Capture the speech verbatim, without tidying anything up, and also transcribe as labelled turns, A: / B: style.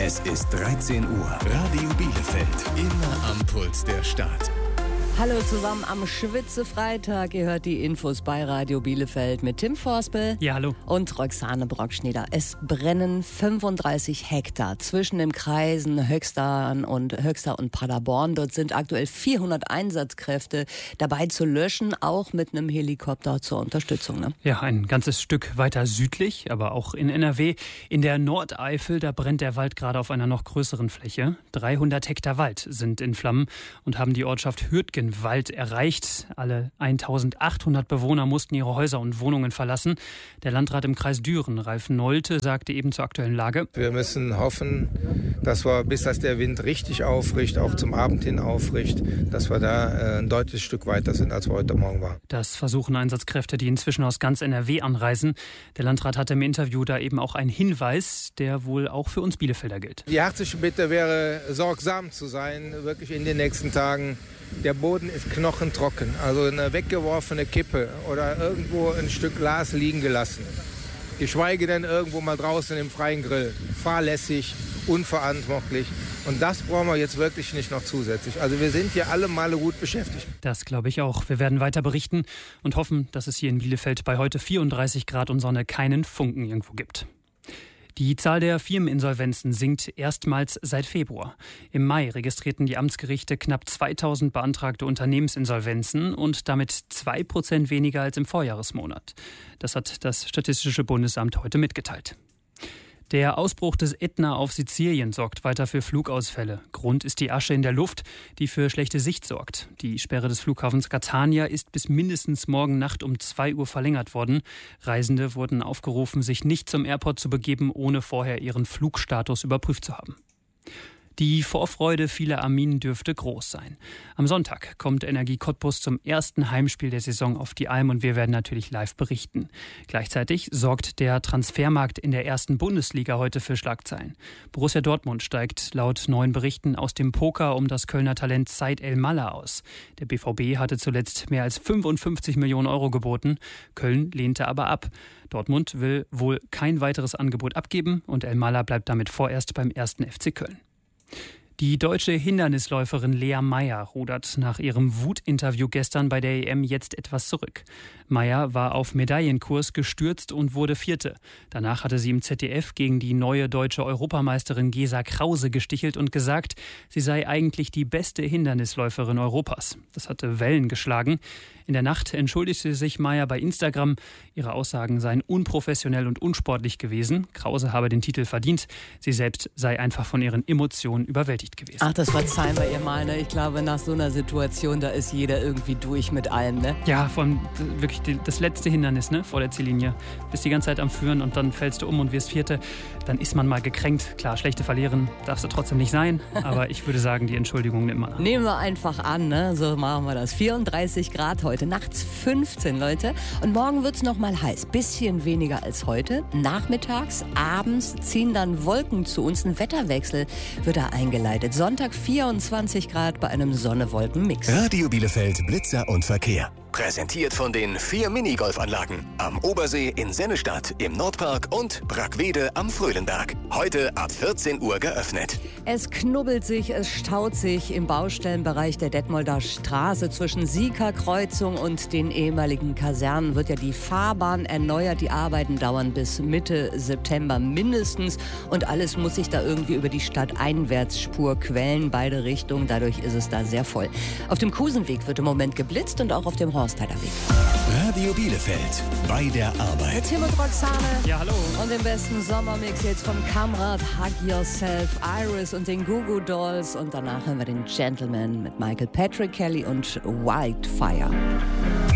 A: Es ist dreizehn Uhr. Radio Bielefeld. Immer am Puls der Stadt.
B: Hallo zusammen am Schwitze-Freitag. Ihr hört die Infos bei Radio Bielefeld mit Tim Forspel.
C: Ja, hallo.
B: Und Roxane Brockschneider. Es brennen fünfunddreißig Hektar zwischen den Kreisen Höxter und, Höxter und Paderborn. Dort sind aktuell vierhundert Einsatzkräfte dabei zu löschen, auch mit einem Helikopter zur Unterstützung. Ne?
C: Ja, ein ganzes Stück weiter südlich, aber auch in N R W. In der Nordeifel, da brennt der Wald gerade auf einer noch größeren Fläche. dreihundert Hektar Wald sind in Flammen und haben die Ortschaft Hürtgen Wald erreicht. Alle eintausendachthundert Bewohner mussten ihre Häuser und Wohnungen verlassen. Der Landrat im Kreis Düren, Ralf Nolte, sagte eben zur aktuellen Lage:
D: Wir müssen hoffen, dass wir, bis das der Wind richtig aufricht, auch zum Abend hin aufricht, dass wir da ein deutliches Stück weiter sind, als wir heute Morgen waren.
C: Das versuchen Einsatzkräfte, die inzwischen aus ganz N R W anreisen. Der Landrat hatte im Interview da eben auch einen Hinweis, der wohl auch für uns Bielefelder gilt.
D: Die herzliche Bitte wäre, sorgsam zu sein, wirklich in den nächsten Tagen. Der Boden ist knochentrocken, also eine weggeworfene Kippe oder irgendwo ein Stück Glas liegen gelassen. Geschweige denn irgendwo mal draußen im freien Grill. Fahrlässig, unverantwortlich. Und das brauchen wir jetzt wirklich nicht noch zusätzlich. Also wir sind hier alle Male gut beschäftigt.
C: Das glaube ich auch. Wir werden weiter berichten und hoffen, dass es hier in Bielefeld bei heute vierunddreißig Grad und Sonne keinen Funken irgendwo gibt. Die Zahl der Firmeninsolvenzen sinkt erstmals seit Februar. Im Mai registrierten die Amtsgerichte knapp zweitausend beantragte Unternehmensinsolvenzen und damit zwei Prozent weniger als im Vorjahresmonat. Das hat das Statistische Bundesamt heute mitgeteilt. Der Ausbruch des Ätna auf Sizilien sorgt weiter für Flugausfälle. Grund ist die Asche in der Luft, die für schlechte Sicht sorgt. Die Sperre des Flughafens Catania ist bis mindestens morgen Nacht um zwei Uhr verlängert worden. Reisende wurden aufgerufen, sich nicht zum Airport zu begeben, ohne vorher ihren Flugstatus überprüft zu haben. Die Vorfreude vieler Arminen dürfte groß sein. Am Sonntag kommt Energie Cottbus zum ersten Heimspiel der Saison auf die Alm und wir werden natürlich live berichten. Gleichzeitig sorgt der Transfermarkt in der ersten Bundesliga heute für Schlagzeilen. Borussia Dortmund steigt laut neuen Berichten aus dem Poker um das Kölner Talent Said El-Mallah aus. Der B V B hatte zuletzt mehr als fünfundfünfzig Millionen Euro geboten. Köln lehnte aber ab. Dortmund will wohl kein weiteres Angebot abgeben und El-Mallah bleibt damit vorerst beim ersten F C Köln. Die deutsche Hindernisläuferin Lea Meyer rudert nach ihrem Wutinterview gestern bei der E M jetzt etwas zurück. Meyer war auf Medaillenkurs gestürzt und wurde Vierte. Danach hatte sie im Z D F gegen die neue deutsche Europameisterin Gesa Krause gestichelt und gesagt, sie sei eigentlich die beste Hindernisläuferin Europas. Das hatte Wellen geschlagen. In der Nacht entschuldigte sich Meyer bei Instagram. Ihre Aussagen seien unprofessionell und unsportlich gewesen. Krause habe den Titel verdient. Sie selbst sei einfach von ihren Emotionen überwältigt gewesen.
B: Ach, das verzeihen wir ihr mal. Ne? Ich glaube, nach so einer Situation, da ist jeder irgendwie durch mit allem. Ne?
C: Ja, von wirklich die, das letzte Hindernis, ne, vor der Ziellinie. Bist die ganze Zeit am Führen und dann fällst du um und wirst Vierte. Dann ist man mal gekränkt. Klar, schlechte Verlieren darfst du trotzdem nicht sein. Aber ich würde sagen, die Entschuldigung nimmt man an.
B: Nehmen wir einfach an, ne? So machen wir das. vierunddreißig Grad heute, nachts fünfzehn, Leute. Und morgen wird es noch mal heiß. Bisschen weniger als heute. Nachmittags, abends ziehen dann Wolken zu uns. Ein Wetterwechsel wird da eingeleitet. Sonntag vierundzwanzig Grad bei einem Sonne-Wolken-Mix.
A: Radio Bielefeld, Blitzer und Verkehr. Präsentiert von den vier Minigolfanlagen am Obersee in Sennestadt, im Nordpark und Brackwede am Fröhlenberg. Heute ab vierzehn Uhr geöffnet.
B: Es knubbelt sich, es staut sich im Baustellenbereich der Detmolder Straße. Zwischen Sieker-Kreuzung und den ehemaligen Kasernen wird ja die Fahrbahn erneuert. Die Arbeiten dauern bis Mitte September mindestens. Und alles muss sich da irgendwie über die Stadteinwärtsspur quellen, beide Richtungen. Dadurch ist es da sehr voll. Auf dem Kusenweg wird im Moment geblitzt und auch auf dem Horstheider Weg.
A: Radio Bielefeld, bei der Arbeit.
B: Mit Tim und Roxane.
C: Ja, hallo.
B: Und den besten Sommermix jetzt von Kamrat, Hug Yourself, Iris und den Goo Goo Dolls. Und danach hören wir den Gentleman mit Michael Patrick Kelly und Wildfire.